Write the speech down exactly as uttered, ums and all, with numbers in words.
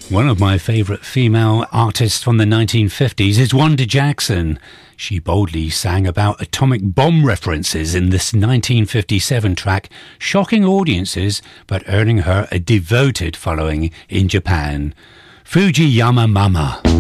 One of my favourite female artists from the nineteen fifties is Wanda Jackson. She boldly sang about atomic bomb references in this nineteen fifty-seven track, shocking audiences but earning her a devoted following in Japan. Fujiyama Mama.